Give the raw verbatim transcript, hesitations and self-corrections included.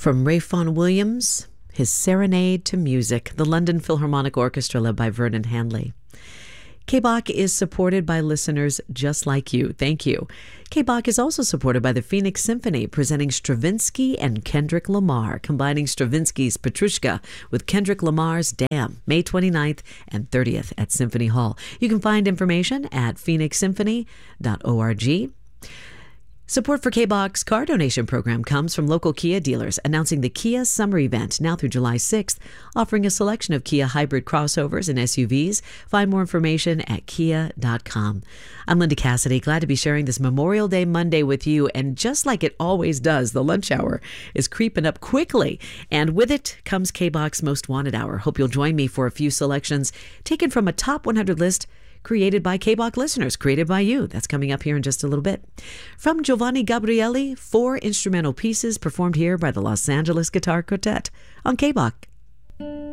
From Ralph Vaughan Williams, his Serenade to Music, the London Philharmonic Orchestra led by Vernon Hanley. K B O C is supported by listeners just like you. Thank you. K B O C is also supported by the Phoenix Symphony, presenting Stravinsky and Kendrick Lamar, combining Stravinsky's Petrushka with Kendrick Lamar's Damn, May twenty-ninth and thirtieth at Symphony Hall. You can find information at phoenix symphony dot org. Support for K B O C's car donation program comes from local Kia dealers, announcing the Kia Summer Event now through July sixth, offering a selection of Kia hybrid crossovers and S U Vs. Find more information at kia dot com. I'm Linda Cassidy, glad to be sharing this Memorial Day Monday with you. And just like it always does, the lunch hour is creeping up quickly. And with it comes K B O C's Most Wanted Hour. Hope you'll join me for a few selections taken from a top one hundred list created by K B O C listeners, created by you. That's coming up here in just a little bit. From Giovanni Gabrieli, four instrumental pieces performed here by the Los Angeles Guitar Quartet on K B O C.